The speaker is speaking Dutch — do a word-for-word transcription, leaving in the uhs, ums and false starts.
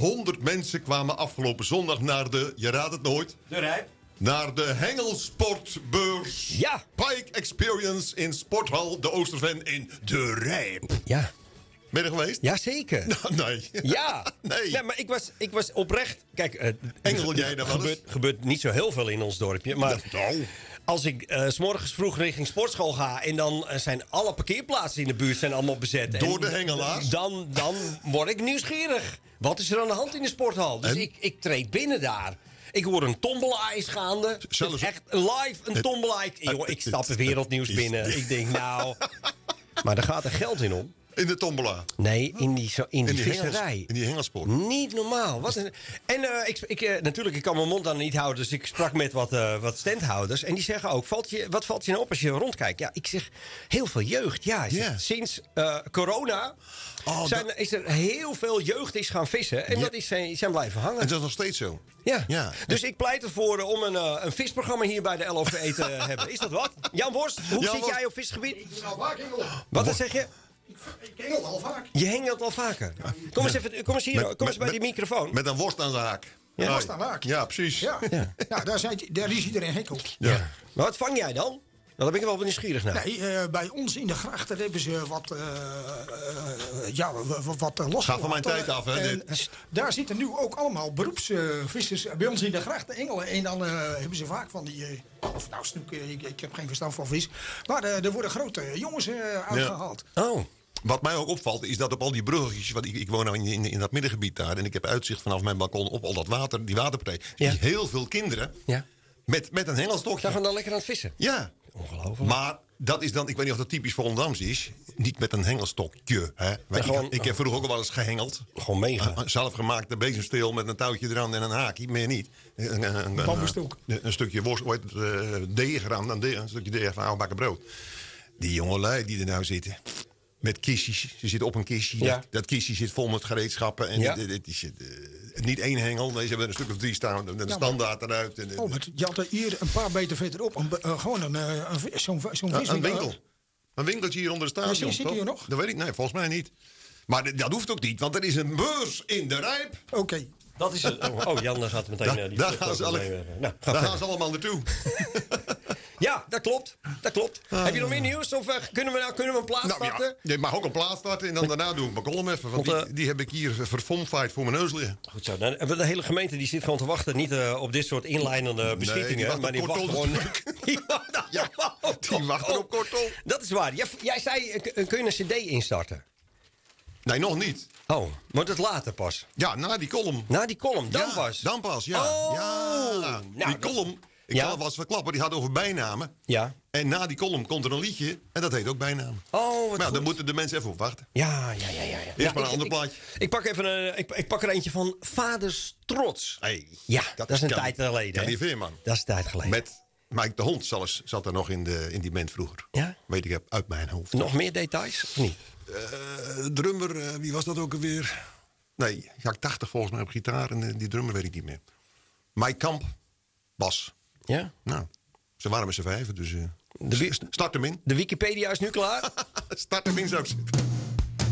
honderd mensen kwamen afgelopen zondag naar de, je raadt het nooit... De Rijp. Naar de Hengelsportbeurs. Ja. Pike Experience in Sporthal de Oosterven in De Rijp. Ja. Ben je er geweest? Jazeker. Nee. Ja. Nee. Ja, maar ik was, ik was oprecht... Kijk, uh, Engel jij daar wel eens? gebeurt, gebeurt niet zo heel veel in ons dorpje. Maar Nou. als ik uh, 's morgens vroeg richting sportschool ga... en dan uh, zijn alle parkeerplaatsen in de buurt zijn allemaal bezet. Door en de hengelaars? Dan, dan word ik nieuwsgierig. Wat is er aan de hand in de sporthal? Dus ik, ik treed binnen daar. Ik hoor een tombelaar is gaande. Zelfs- Dus echt live een tombelaar. Ik, joh, ik stap het wereldnieuws binnen. Ik denk, nou... Maar daar gaat er geld in om. In de tombola. Nee, in die, zo, in die, In die, hengels, visserij. in die hengelsport. Niet normaal. Wat een... En uh, ik, ik, uh, natuurlijk, ik kan mijn mond aan niet houden. Dus ik sprak met wat, uh, wat standhouders. En die zeggen ook, valt je, wat valt je nou op als je rondkijkt? Ja, ik zeg, heel veel jeugd. Ja, Yeah. sinds uh, corona Oh, zijn, dat... is er heel veel jeugd is gaan vissen. En Ja. dat is zijn, zijn blijven hangen. En dat is nog steeds zo. Ja. Ja. Dus ik pleit ervoor uh, om een, uh, een visprogramma hier bij de L O V te hebben. Is dat wat? Jan Worst, hoe Jan zit Worst. jij op visgebied? Ik ben al vaak hengelen. Wat dan zeg je? Ik, ik hengel al vaak. Je hengelt al vaker. Kom eens, even, kom eens hier, Met- kom eens met- bij die microfoon. Met een worst aan de haak. Ja. Hoi. Worst aan de haak. Ja, precies. Ja, Ja. ja. daar, zijn, daar is iedereen hekkel. Ja. Maar wat vang jij dan? Nou, daar ben ik wel nieuwsgierig naar. Nee, uh, bij ons in de grachten hebben ze wat, uh, uh, ja, wat, wat uh, losgelaten. Gaat van mijn tijd af, hè, En, dit. uh, daar zitten nu ook allemaal beroepsvissers uh, bij ons in de grachten engelen. En dan uh, hebben ze vaak van die, uh, of nou snoeken, ik, ik heb geen verstand van vis. Maar uh, er worden grote jongens uh, uitgehaald. Oh. Wat mij ook opvalt, is dat op al die bruggetjes... Want ik, ik woon nou in, in, in dat middengebied daar... en ik heb uitzicht vanaf mijn balkon op al dat water, die waterpartij. Zie Ja. je heel veel kinderen Ja. met, met een hengelstokje. Daar gaan dan lekker aan het vissen. Ja. Ongelooflijk. Maar dat is dan, ik weet niet of dat typisch Volendams is... niet met een hengelstokje. Hè? Wij- ik, gewoon- ik heb vroeger ook wel eens gehengeld. Gewoon meegaan. Een zelfgemaakte bezemsteel met een touwtje eraan en een haakje, meer niet. Een, een, een, bamboestok. een, een stukje worst, hoe heet het, uh, deeg eraan, een, deeg, een stukje deeg van oude bakken brood. Die jongelui die er nou zitten, met kistjes, ze zitten op een kistje. Ja. Dat, dat kistje zit vol met gereedschappen. En Ja. dit, dit is, uh, niet één hengel, nee, ze hebben er een stuk of drie staan, een standaard eruit. En, Oh, maar je had er hier een paar meter verderop een, uh, gewoon een, uh, een, vi- zo'n zo'n Ja, vis. een winkel. Een winkeltje hier onder de Ja, station. zit die toch? hier nog? Dat weet ik, nee, volgens mij niet. Maar d- dat hoeft ook niet, want er is een beurs in de Rijp. Oké. Okay. Dat is het. Oh, Jan dan gaat meteen... Da- uh, die daar vlucht gaan ze, ook alle, mee, uh, nou, ga daar verder. gaan ze allemaal naartoe. Ja, dat klopt. Dat klopt. Heb je nog meer nieuws? Of uh, kunnen we nou kunnen we een plaats Nou starten? ja, je mag ook een plaats starten en dan daarna doe ik mijn column even. Want Want, uh, die, die heb ik hier verfomfeit voor mijn neus liggen. Goed zo. Nou, de hele gemeente die zit gewoon te wachten. Niet uh, op dit soort inleidende beschikkingen. die wacht maar op die wacht kortom gewoon... natuurlijk. die wacht Ja, die wachten op kortom. Dat is waar. Jij, jij zei, uh, kun je een cd instarten? Nee, nog niet. Oh, maar dat later pas. Ja, na die column. Na die column, dan ja, pas. Dan pas, ja. Oh. ja. Nou, die dat- column, ik Ja. zal alvast verklappen, die gaat over bijnamen. Ja. En na die column komt er een liedje en dat heet ook bijnamen. Oh, wat Maar ja, goed. daar moeten de mensen even op wachten. Ja, ja, ja, ja. ja. Eerst Ja, maar een ik- ander ik- plaatje. Ik pak even een, ik, ik pak er eentje van Vaders Trots. Hey, Ja, dat, is een kan- tijd geleden. kan hè? die Veerman. Dat is een tijd geleden. Met Mike de Hond zelfs zat er nog in, de, in die band vroeger. Ja? Weet ik uit mijn hoofd. Nog meer details of niet? Uh, drummer, uh, wie was dat ook alweer? Nee, Jack tachtig volgens mij op gitaar. En uh, die drummer weet ik niet meer. Mike Kamp, bas. Ja? Nou, ze waren met z'n vijven, dus uh, De wie- st- start hem in. De Wikipedia is nu klaar. Start hem in, zou ik zeggen.